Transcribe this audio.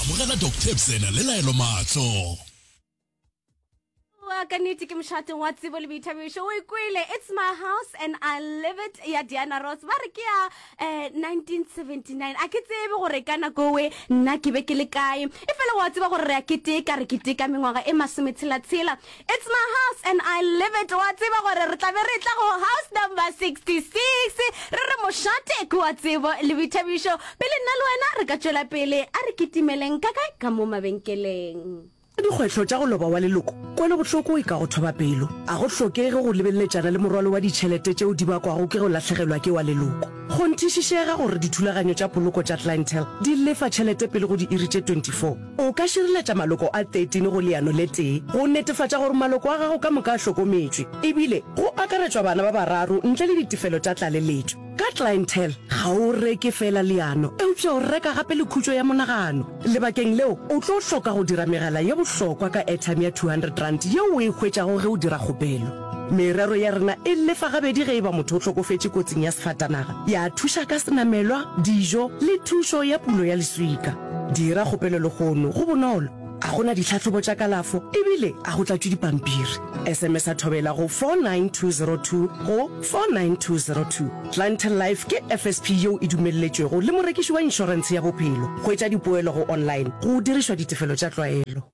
amogela Dr. Ebsena le Laelo Matlo. Kaniti ke mshato wa tsebo le boithabiso o ikwile. It's my house and I live it ya Diana Ross ba re ke ya 1979 a ke tsebe gore kana gowe nna ke be ke le kae e fela wa tseba gore re a keteka re keteka mengwaga e masometshela. It's my house and I live it wa tseba gore re tla be re tla go house number 66 re moshate ke wa tsebo le boithabiso pele nna le wena re ka tswela pele a re ketimeleng ka mo mabenkeleng. Dikgwetlho tša go loba wa leloko kwele bohloko e ka go thoba pelo a go hlokege go lebeletsana le morwalo wa ditšhelete tšeo di bakwago ke go latlhegelwa ke wa leloko go nthišišega gore dithulaganyo tša poloko tša clientele di lefa tšhelete pele go di iri tše 24 o ka šireletša maloko a 13 go leano le tee go netefatša gore maloko a gago ka moka a hlokometswe ebile go akaretšwa bana ba bararo ntle le ditefelo tša tlaleletšo ka clientele ga o reke fela leano eupša o reka gape le khutšo ya monagano lebakeng leo o tlo hloka go dira megala ye bohlokwa ka airtime ya 200 rand yeo o e hwetšago ge o dira kgopelo merero ya rena e lefa gabedi ge e ba motho o hlokofetše kotsing ya sefatanaga ya thuša ka senamelwa dijo le thušo ya pulo ya leswika dira kgopelo le gono go bonolo a gona ditlhatlhobo tša kalafo ebile a go tlatšwe dipampiri SMS a thobela go 49202 go 49202 Clientele Life ke FSP yeo e dumelletšwego le morekiši wa inšorense ya bophelo go etša dipoelo go online go dirišwa ditefelo tša tlwaelo.